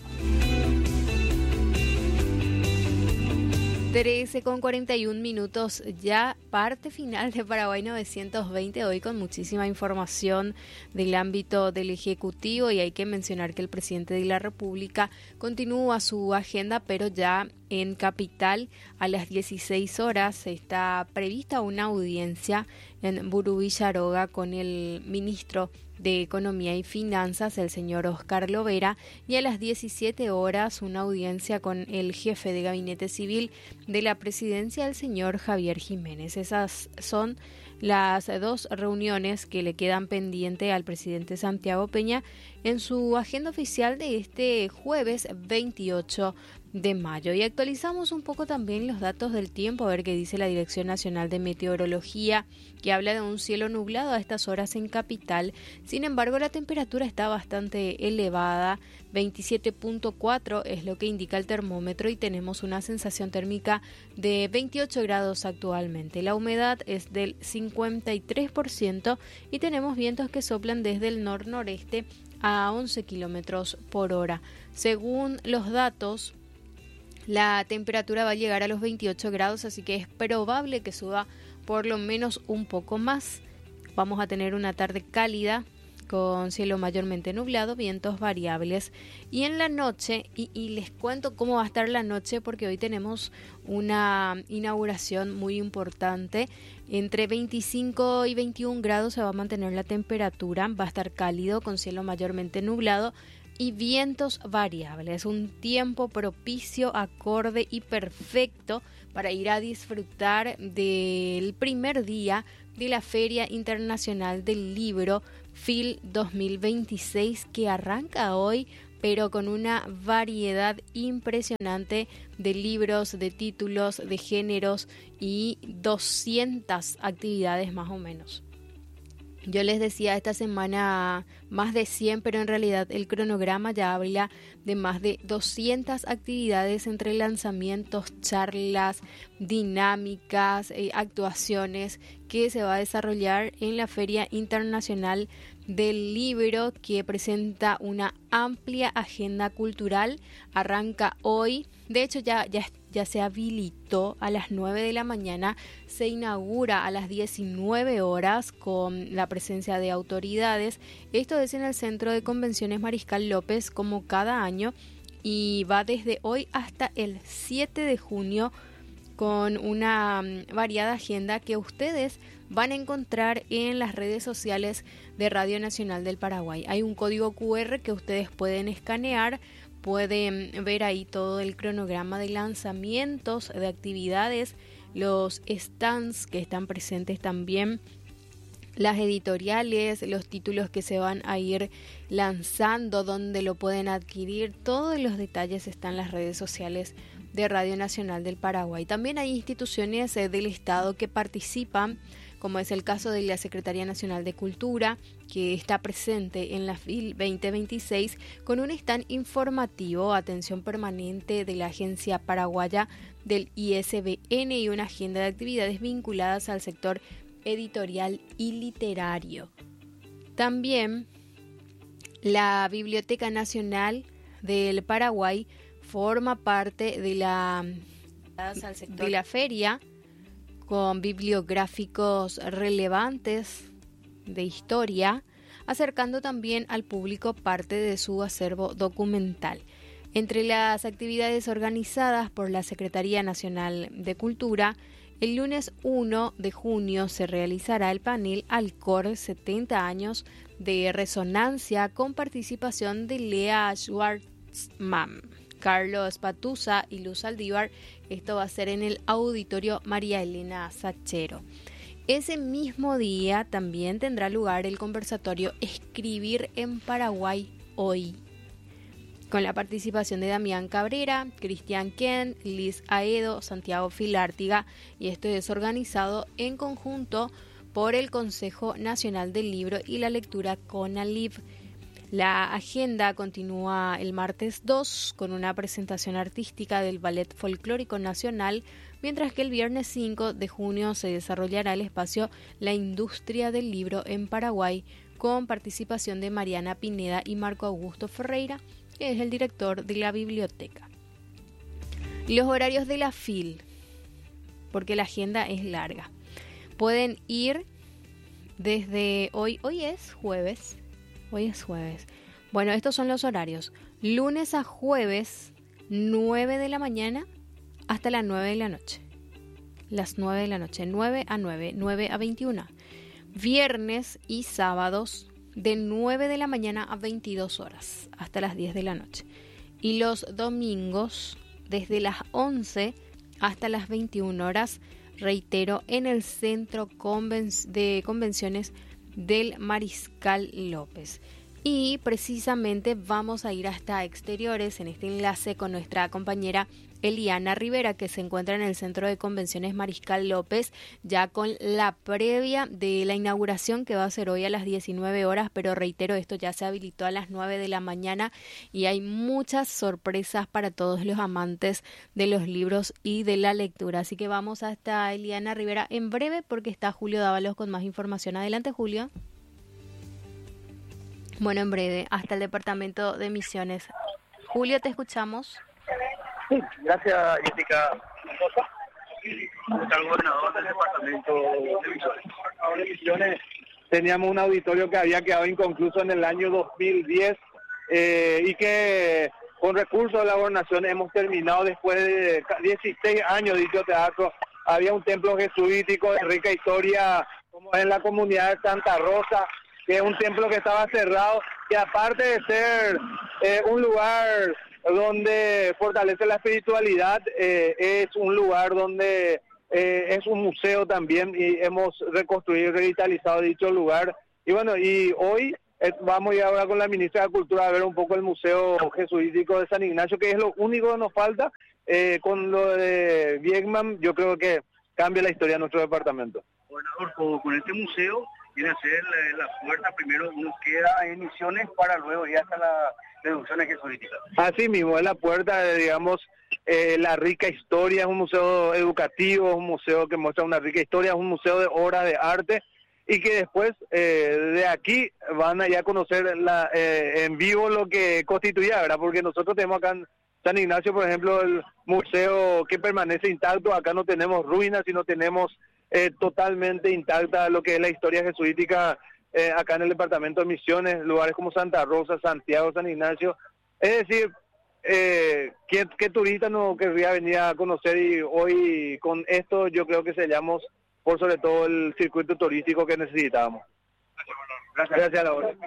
S2: trece con cuarenta y un minutos, ya parte final de Paraguay novecientos veinte, hoy con muchísima información del ámbito del Ejecutivo, y hay que mencionar que el presidente de la República continúa su agenda, pero ya en Capital a las dieciséis horas está prevista una audiencia en Burú Villaroga con el ministro de Economía y Finanzas, el señor Oscar Lovera, y a las diecisiete horas una audiencia con el jefe de Gabinete Civil de la Presidencia, el señor Javier Jiménez. Esas son las dos reuniones que le quedan pendiente al presidente Santiago Peña en su agenda oficial de este jueves veintiocho de mayo. Y actualizamos un poco también los datos del tiempo, a ver qué dice la Dirección Nacional de Meteorología, que habla de un cielo nublado a estas horas en Capital. Sin embargo, la temperatura está bastante elevada, veintisiete punto cuatro es lo que indica el termómetro, y tenemos una sensación térmica de veintiocho grados actualmente. La humedad es del cincuenta y tres por ciento y tenemos vientos que soplan desde el nor-noreste a once kilómetros por hora. Según los datos, la temperatura va a llegar a los veintiocho grados, así que es probable que suba por lo menos un poco más. Vamos a tener una tarde cálida con cielo mayormente nublado, vientos variables. Y en la noche, y, y les cuento cómo va a estar la noche, porque hoy tenemos una inauguración muy importante. Entre veinticinco y veintiún grados se va a mantener la temperatura, va a estar cálido con cielo mayormente nublado. y vientos variables. Un tiempo propicio, acorde y perfecto para ir a disfrutar del primer día de la Feria Internacional del Libro F I L dos mil veintiséis, que arranca hoy, pero con una variedad impresionante de libros, de títulos, de géneros y doscientas actividades más o menos. Yo les decía esta semana más de cien, pero en realidad el cronograma ya habla de más de doscientas actividades entre lanzamientos, charlas, dinámicas, eh, actuaciones que se va a desarrollar en la Feria Internacional del Libro, que presenta una amplia agenda cultural. Arranca hoy, de hecho ya, ya, ya se habilitó a las nueve de la mañana, se inaugura a las diecinueve horas con la presencia de autoridades. Esto es en el Centro de Convenciones Mariscal López, como cada año, y va desde hoy hasta el siete de junio con una variada agenda que ustedes van a encontrar en las redes sociales de Radio Nacional del Paraguay. Hay un código cu erre que ustedes pueden escanear, pueden ver ahí todo el cronograma de lanzamientos, de actividades, los stands que están presentes también, las editoriales, los títulos que se van a ir lanzando, donde lo pueden adquirir. Todos los detalles están en las redes sociales de Radio Nacional del Paraguay. También hay instituciones eh, del Estado que participan, como es el caso de la Secretaría Nacional de Cultura, que está presente en la F I L veinte veintiséis con un stand informativo, atención permanente de la Agencia Paraguaya del I S B N y una agenda de actividades vinculadas al sector editorial y literario. También la Biblioteca Nacional del Paraguay forma parte de la, de la feria, con bibliográficos relevantes de historia, acercando también al público parte de su acervo documental. Entre las actividades organizadas por la Secretaría Nacional de Cultura, el lunes uno de junio se realizará el panel Alcor setenta años de resonancia, con participación de Lea Schwartzman, Carlos Patusa y Luz Aldívar. Esto va a ser en el Auditorio María Elena Sachero. Ese mismo día también tendrá lugar el conversatorio Escribir en Paraguay hoy, con la participación de Damián Cabrera, Cristian Ken, Liz Aedo, Santiago Filártiga, y esto es organizado en conjunto por el Consejo Nacional del Libro y la Lectura CONALIB. La agenda continúa el martes dos con una presentación artística del Ballet Folclórico Nacional, mientras que el viernes cinco de junio se desarrollará el espacio La Industria del Libro en Paraguay, con participación de Mariana Pineda y Marco Augusto Ferreira, que es el director de la biblioteca. Los horarios de la F I L, porque la agenda es larga. Pueden ir desde hoy, hoy es jueves, hoy es jueves. Bueno, estos son los horarios. Lunes a jueves, nueve de la mañana hasta las nueve de la noche. Las nueve de la noche, nueve a nueve, nueve a veintiuna. Viernes y sábados, de nueve de la mañana a veintidós horas, hasta las diez de la noche. Y los domingos, desde las once hasta las veintiuna horas, reitero, en el Centro Conven- de Convenciones del Mariscal López. Y precisamente vamos a ir hasta exteriores en este enlace con nuestra compañera Eliana Rivera, que se encuentra en el Centro de Convenciones Mariscal López, ya con la previa de la inauguración, que va a ser hoy a las diecinueve horas, pero reitero, esto ya se habilitó a las nueve de la mañana y hay muchas sorpresas para todos los amantes de los libros y de la lectura. Así que vamos hasta Eliana Rivera en breve, porque está Julio Dávalos con más información. Adelante, Julio. Bueno, en breve, hasta el Departamento de Misiones. Julio, te escuchamos.
S4: Sí, gracias, Jessica. Está el gobernador del Departamento de Misiones. Teníamos un auditorio que había quedado inconcluso en el año dos mil diez eh, y que con recursos de la gobernación hemos terminado después de dieciséis años de dicho teatro. Había un templo jesuítico de rica historia, como en la comunidad de Santa Rosa, que es un templo que estaba cerrado, que aparte de ser eh, un lugar donde fortalece la espiritualidad, eh, es un lugar donde eh, es un museo también, y hemos reconstruido y revitalizado dicho lugar. Y bueno, y hoy eh, vamos a ir ahora con la ministra de Cultura a ver un poco el Museo Jesuítico de San Ignacio, que es lo único que nos falta. Eh, con lo de Viegman, yo creo que cambia la historia de nuestro departamento.
S1: Gobernador, con este museo viene a ser la, la puerta, primero nos queda en Misiones para luego ir hasta la reducción jesuítica.
S4: Así mismo, es la puerta de, digamos, eh, la rica historia, es un museo educativo, es un museo que muestra una rica historia, es un museo de obras de arte, y que después eh, de aquí van a ya conocer la, eh, en vivo lo que constituía, ¿verdad? Porque nosotros tenemos acá en San Ignacio, por ejemplo, el museo que permanece intacto, acá no tenemos ruinas, sino tenemos eh, totalmente intacta lo que es la historia jesuítica eh, acá en el departamento de Misiones, lugares como Santa Rosa, Santiago, San Ignacio. Es decir, eh, ¿qué, qué turista no querría venir a conocer? Y hoy con esto yo creo que sellamos por sobre todo el circuito turístico que necesitábamos.
S1: Gracias. Gracias a la hora.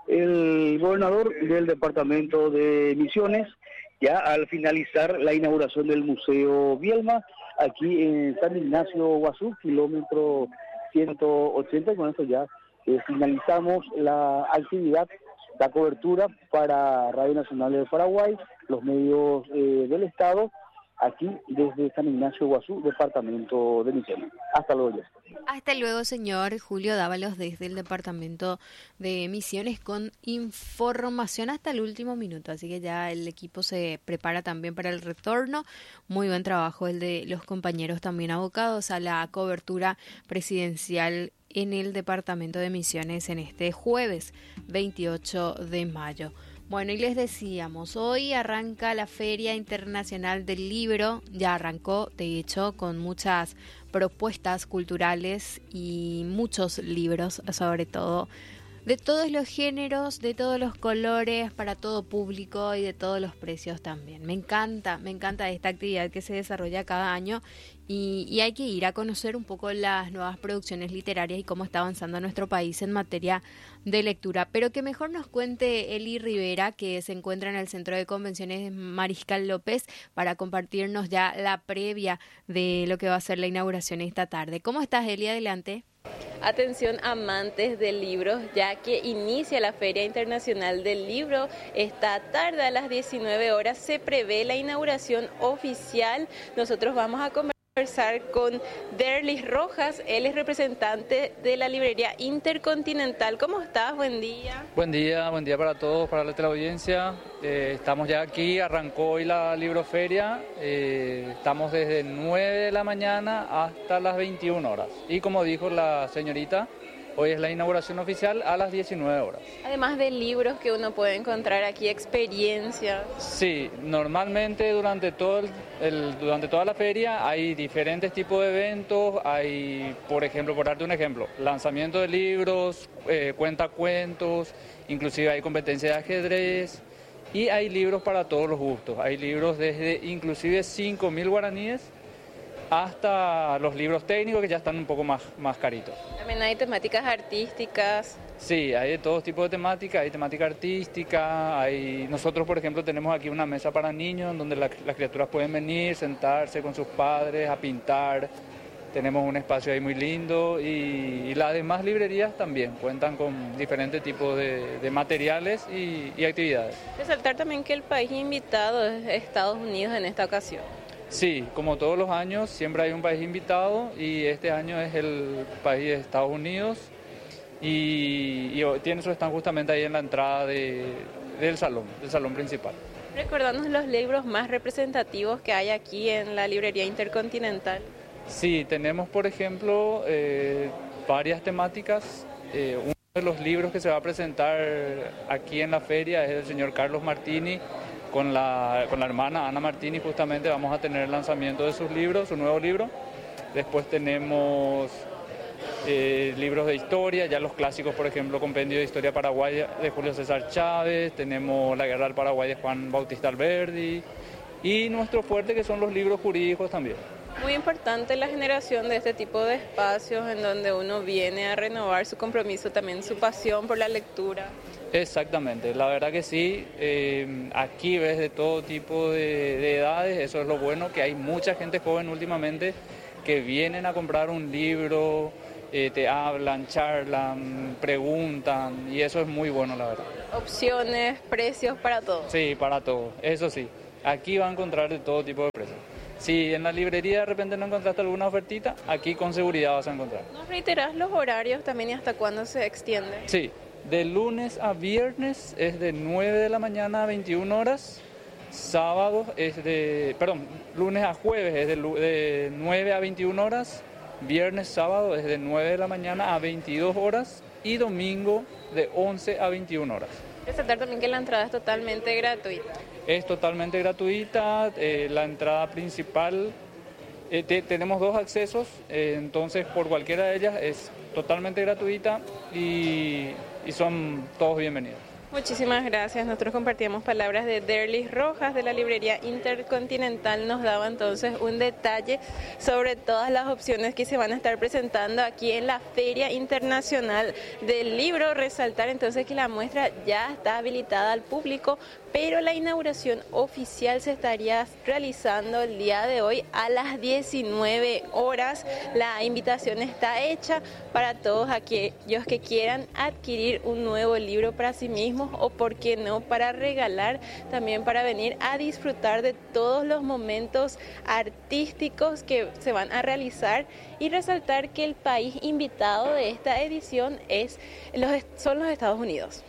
S1: El gobernador del departamento de Misiones, ya al finalizar la inauguración del Museo Bielma, aquí en San Ignacio Guazú, kilómetro ciento ochenta, y con esto ya eh, finalizamos la actividad, la cobertura para Radio Nacional de Paraguay, los medios eh, del Estado, aquí desde San Ignacio Guazú, departamento de Misiones. Hasta luego, ya.
S2: Hasta luego, señor Julio Dávalos, desde el departamento de Misiones, con información hasta el último minuto. Así que ya el equipo se prepara también para el retorno. Muy buen trabajo el de los compañeros también abocados a la cobertura presidencial en el departamento de Misiones en este jueves veintiocho de mayo. Bueno, y les decíamos, hoy arranca la Feria Internacional del Libro, ya arrancó, de hecho, con muchas propuestas culturales y muchos libros, sobre todo, de todos los géneros, de todos los colores, para todo público y de todos los precios también. Me encanta, me encanta esta actividad que se desarrolla cada año y, y hay que ir a conocer un poco las nuevas producciones literarias y cómo está avanzando nuestro país en materia de lectura. Pero que mejor nos cuente Eli Rivera, que se encuentra en el Centro de Convenciones Mariscal López, para compartirnos ya la previa de lo que va a ser la inauguración esta tarde. ¿Cómo estás, Eli? Adelante.
S5: Atención amantes del libro, ya que inicia la Feria Internacional del Libro. Esta tarde a las diecinueve horas se prevé la inauguración oficial. Nosotros vamos a conversar con Derlis Rojas, él es representante de la librería Intercontinental. ¿Cómo estás? Buen día.
S6: Buen día, buen día para todos, para la teleaudiencia. Eh, estamos ya aquí, arrancó hoy la libroferia, eh, estamos desde nueve de la mañana hasta las veintiuna horas. Y como dijo la señorita, hoy es la inauguración oficial a las diecinueve horas.
S5: Además de libros que uno puede encontrar aquí, experiencias.
S6: Sí, normalmente durante todo el, el, durante toda la feria hay diferentes tipos de eventos. Hay, por ejemplo, por darte un ejemplo, lanzamiento de libros, eh, cuentacuentos, inclusive hay competencia de ajedrez y hay libros para todos los gustos. Hay libros desde inclusive cinco mil guaraníes hasta los libros técnicos que ya están un poco más, más caritos.
S5: También hay temáticas artísticas.
S6: Sí, hay de todo tipo de temática, hay temática artística, hay... nosotros por ejemplo tenemos aquí una mesa para niños donde la, las criaturas pueden venir, sentarse con sus padres a pintar, tenemos un espacio ahí muy lindo y, y las demás librerías también cuentan con diferentes tipos de, de materiales y, y actividades.
S5: Resaltar también que el país invitado es Estados Unidos en esta ocasión.
S6: Sí, como todos los años, siempre hay un país invitado y este año es el país de Estados Unidos y, y tiene su stand justamente ahí en la entrada de, del salón, del salón principal.
S5: Recordándonos los libros más representativos que hay aquí en la librería Intercontinental.
S6: Sí, tenemos por ejemplo eh, varias temáticas. Eh, uno de los libros que se va a presentar aquí en la feria es el señor Carlos Martini. Con la, con la hermana Ana Martini justamente vamos a tener el lanzamiento de sus libros, su nuevo libro. Después tenemos eh, libros de historia, ya los clásicos, por ejemplo, Compendio de Historia Paraguaya de Julio César Chávez, tenemos La Guerra del Paraguay de Juan Bautista Alberdi y nuestro fuerte que son los libros jurídicos también.
S5: Muy importante la generación de este tipo de espacios en donde uno viene a renovar su compromiso, también su pasión por la lectura.
S6: Exactamente, la verdad que sí, eh, aquí ves de todo tipo de, de edades, eso es lo bueno, que hay mucha gente joven últimamente que vienen a comprar un libro, eh, te hablan, charlan, preguntan y eso es muy bueno, la verdad.
S5: Opciones, precios para todo.
S6: Sí, para todo, eso sí, aquí va a encontrar de todo tipo de precios. Si en la librería de repente no encontraste alguna ofertita, aquí con seguridad vas a encontrar.
S5: ¿Nos reiterás los horarios también y hasta cuándo se extiende?
S6: Sí. De lunes a viernes es de nueve de la mañana a veintiuna horas, sábado es de, perdón, lunes a jueves es de, de nueve a veintiuna horas, viernes, sábado es de nueve de la mañana a veintidós horas y domingo de once a veintiuna horas.
S5: Resaltar también que la entrada es totalmente gratuita.
S6: Es totalmente gratuita, eh, la entrada principal, eh, te, tenemos dos accesos, eh, entonces por cualquiera de ellas es totalmente gratuita y... y son todos bienvenidos.
S5: Muchísimas gracias. Nosotros compartíamos palabras de Derlis Rojas de la librería Intercontinental. Nos daba entonces un detalle sobre todas las opciones que se van a estar presentando aquí en la Feria Internacional del Libro. Resaltar entonces que la muestra ya está habilitada al público, pero la inauguración oficial se estaría realizando el día de hoy a las diecinueve horas. La invitación está hecha para todos aquellos que quieran adquirir un nuevo libro para sí mismos o, por qué no, para regalar, también para venir a disfrutar de todos los momentos artísticos que se van a realizar y resaltar que el país invitado de esta edición es los, son los Estados Unidos.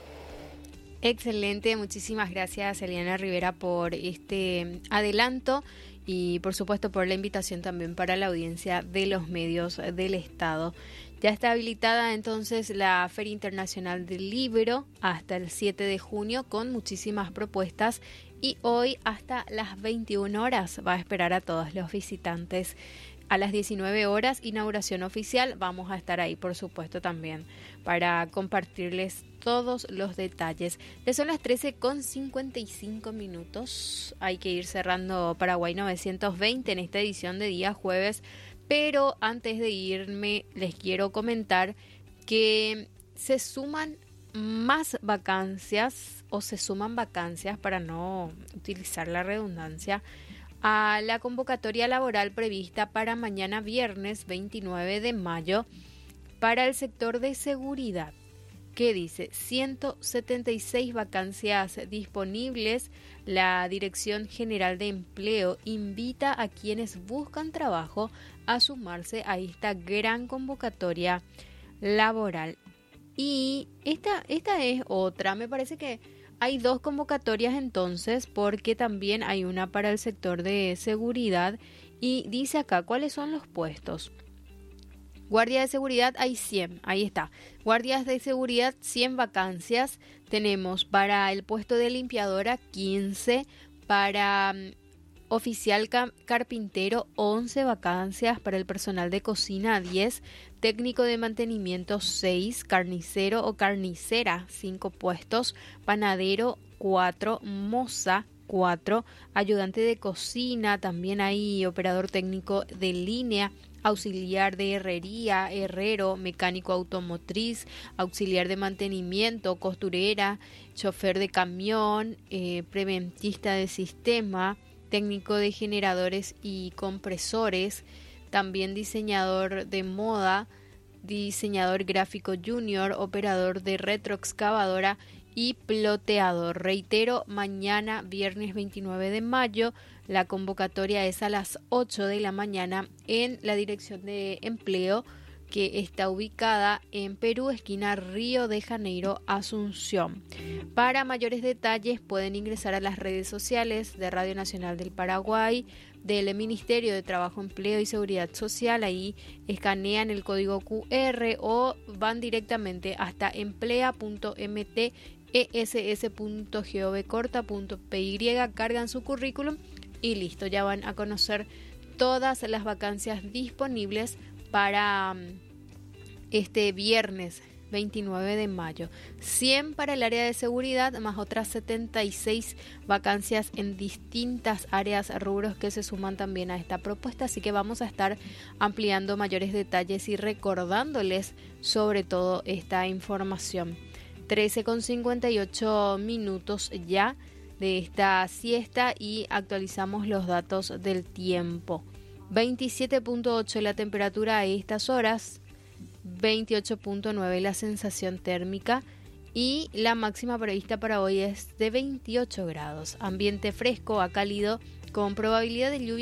S2: Excelente, muchísimas gracias Eliana Rivera por este adelanto y por supuesto por la invitación también para la audiencia de los medios del Estado. Ya está habilitada entonces la Feria Internacional del Libro hasta el siete de junio con muchísimas propuestas y hoy hasta las veintiuna horas va a esperar a todos los visitantes. A las diecinueve horas, inauguración oficial, vamos a estar ahí por supuesto también para compartirles todos los detalles. Ya son las trece con cincuenta y cinco minutos, hay que ir cerrando Paraguay novecientos veinte en esta edición de día jueves, pero antes de irme les quiero comentar que se suman más vacancias o se suman vacancias para no utilizar la redundancia a la convocatoria laboral prevista para mañana viernes veintinueve de mayo para el sector de seguridad, que dice ciento setenta y seis vacancias disponibles. La Dirección General de Empleo invita a quienes buscan trabajo a sumarse a esta gran convocatoria laboral. Y esta, esta es otra, me parece que hay dos convocatorias entonces, porque también hay una para el sector de seguridad y dice acá cuáles son los puestos. Guardia de seguridad hay cien, ahí está. Guardias de seguridad cien vacancias. Tenemos para el puesto de limpiadora quince, para um, oficial ca- carpintero once vacancias, para el personal de cocina diez, técnico de mantenimiento seis, carnicero o carnicera cinco puestos, panadero cuatro, moza cuatro, ayudante de cocina, también hay operador técnico de línea, auxiliar de herrería, herrero, mecánico automotriz, auxiliar de mantenimiento, costurera, chofer de camión, eh, preventista de sistema, técnico de generadores y compresores, también diseñador de moda, diseñador gráfico junior, operador de retroexcavadora y ploteador. Reitero, mañana viernes veintinueve de mayo, la convocatoria es a las ocho de la mañana en la Dirección de Empleo, que está ubicada en Perú, esquina Río de Janeiro, Asunción. Para mayores detalles pueden ingresar a las redes sociales de Radio Nacional del Paraguay, del Ministerio de Trabajo, Empleo y Seguridad Social. Ahí escanean el código cu erre o van directamente hasta emplea punto mt e s s punto gov corta punto p y, cargan su currículum y listo, ya van a conocer todas las vacancias disponibles para este viernes veintinueve de mayo. cien para el área de seguridad, más otras setenta y seis vacancias en distintas áreas, rubros que se suman también a esta propuesta. Así que vamos a estar ampliando mayores detalles y recordándoles sobre todo esta información. trece con cincuenta y ocho minutos ya de esta siesta y actualizamos los datos del tiempo. veintisiete punto ocho la temperatura a estas horas, veintiocho punto nueve la sensación térmica y la máxima prevista para hoy es de veintiocho grados. Ambiente fresco a cálido con probabilidad de lluvia